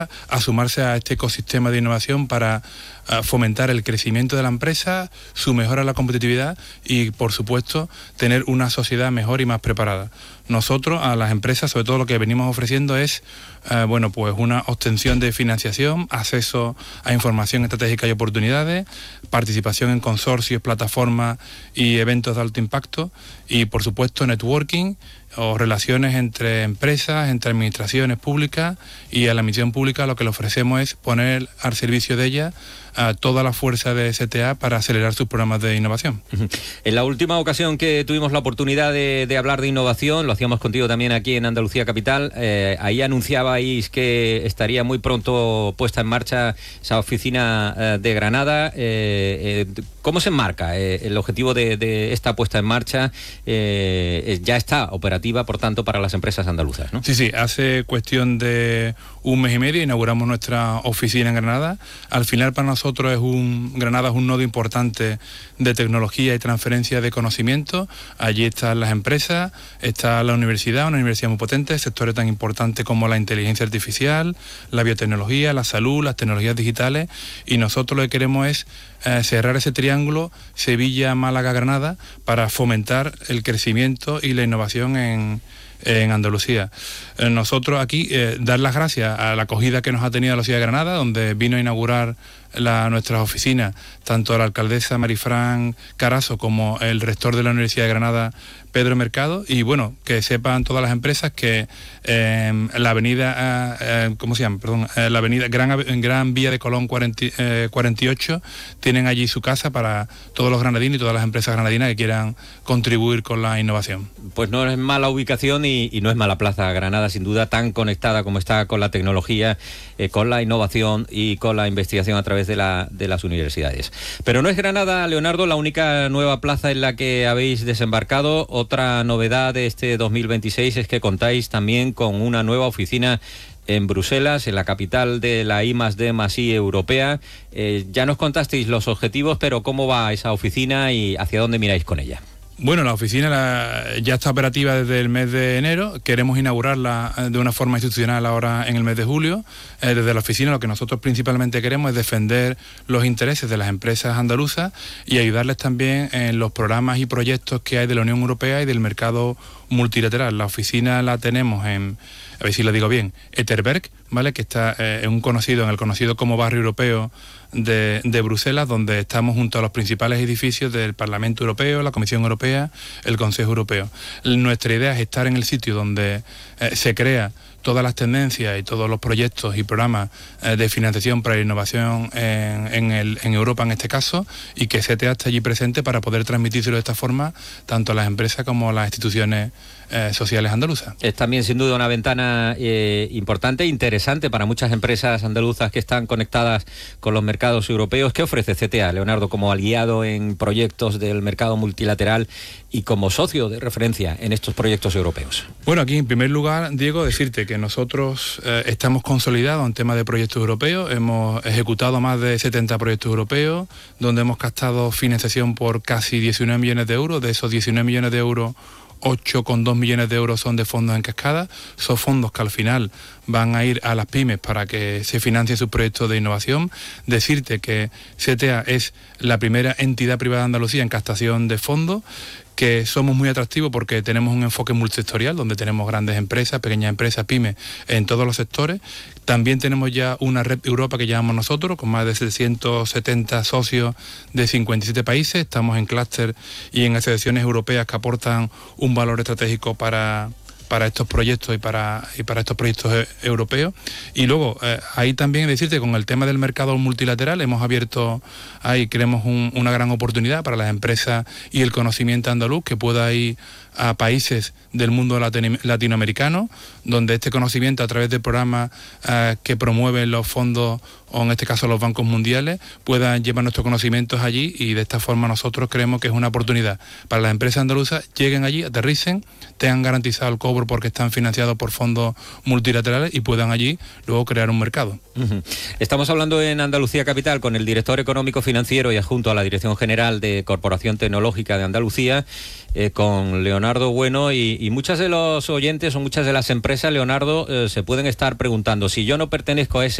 a sumarse a este ecosistema de innovación para fomentar el crecimiento de la empresa, su mejora en la competitividad y, por supuesto, tener una sociedad mejor y más preparada. Nosotros, a las empresas, sobre todo lo que venimos ofreciendo es pues una obtención de financiación, acceso a información estratégica y oportunidades, participación en consorcios, plataformas y eventos de alto impacto y, por supuesto, networking o relaciones entre empresas, entre administraciones públicas, y a la misión pública lo que le ofrecemos es poner al servicio de ella a toda la fuerza de CTA para acelerar sus programas de innovación. En la última ocasión que tuvimos la oportunidad de hablar de innovación, lo hacíamos contigo también aquí en Andalucía Capital, ahí anunciabais que estaría muy pronto puesta en marcha esa oficina de Granada. ¿Cómo se enmarca el objetivo de esta puesta en marcha? Ya está operativa, por tanto, para las empresas andaluzas, ¿no? Sí, hace cuestión de un mes y medio inauguramos nuestra oficina en Granada. Al final, para nosotros Granada es un nodo importante de tecnología y transferencia de conocimiento. Allí están las empresas, está la universidad, una universidad muy potente, sectores tan importantes como la inteligencia artificial, la biotecnología, la salud, las tecnologías digitales, y nosotros lo que queremos es cerrar ese triángulo Sevilla, Málaga, Granada para fomentar el crecimiento y la innovación en Andalucía. Nosotros aquí dar las gracias a la acogida que nos ha tenido la ciudad de Granada, donde vino a inaugurar nuestras oficinas, tanto la alcaldesa Marifran Carazo como el rector de la Universidad de Granada, Pedro Mercado, y bueno, que sepan todas las empresas que la avenida, la avenida Gran Vía de Colón 48, tienen allí su casa para todos los granadinos y todas las empresas granadinas que quieran contribuir con la innovación. Pues no es mala ubicación y no es mala plaza Granada, sin duda, tan conectada como está con la tecnología, con la innovación y con la investigación a través de las universidades. Pero no es Granada, Leonardo, la única nueva plaza en la que habéis desembarcado. Otra novedad de este 2026 es que contáis también con una nueva oficina en Bruselas, en la capital de la I+D+I europea. Ya nos contasteis los objetivos, pero ¿cómo va esa oficina y hacia dónde miráis con ella? Bueno, la oficina ya está operativa desde el mes de enero. Queremos inaugurarla de una forma institucional ahora en el mes de julio. Desde la oficina lo que nosotros principalmente queremos es defender los intereses de las empresas andaluzas y ayudarles también en los programas y proyectos que hay de la Unión Europea y del mercado multilateral. La oficina la tenemos en, a ver si lo digo bien, Etterberg, ¿vale? Que está en el conocido como Barrio Europeo de Bruselas, donde estamos junto a los principales edificios del Parlamento Europeo, la Comisión Europea, el Consejo Europeo. Nuestra idea es estar en el sitio donde se crea todas las tendencias y todos los proyectos y programas de financiación para la innovación en Europa en este caso, y que CTA esté allí presente para poder transmitírselo de esta forma tanto a las empresas como a las instituciones sociales andaluzas. Es también sin duda una ventana importante e interesante para muchas empresas andaluzas que están conectadas con los mercados europeos. ¿Qué ofrece CTA, Leonardo, como aliado en proyectos del mercado multilateral y como socio de referencia en estos proyectos europeos? Bueno, aquí en primer lugar, Diego, decirte que nosotros estamos consolidados en tema de proyectos europeos. Hemos ejecutado más de 70 proyectos europeos, donde hemos captado financiación por casi 19 millones de euros. De esos 19 millones de euros, 8,2 millones de euros son de fondos en cascada. Son fondos que al final van a ir a las pymes para que se financien sus proyectos de innovación. Decirte que CTA es la primera entidad privada de Andalucía en captación de fondos, que somos muy atractivos porque tenemos un enfoque multisectorial, donde tenemos grandes empresas, pequeñas empresas, pymes, en todos los sectores. También tenemos ya una red Europa que llamamos nosotros, con más de 770 socios de 57 países. Estamos en clúster y en asociaciones europeas que aportan un valor estratégico para estos proyectos y para estos proyectos europeos. Y luego, ahí también decirte, con el tema del mercado multilateral, hemos abierto ahí, creemos una gran oportunidad para las empresas y el conocimiento andaluz que pueda ir a países del mundo latinoamericano, donde este conocimiento a través de programas que promueven los fondos o en este caso los bancos mundiales, puedan llevar nuestros conocimientos allí, y de esta forma nosotros creemos que es una oportunidad para las empresas andaluzas. Lleguen allí, aterricen, tengan garantizado el cobro porque están financiados por fondos multilaterales y puedan allí luego crear un mercado. Estamos hablando en Andalucía Capital con el director económico financiero y adjunto a la Dirección General de Corporación Tecnológica de Andalucía, con Leonardo Bueno, y muchas de los oyentes o muchas de las empresas, Leonardo, se pueden estar preguntando: si yo no pertenezco a ese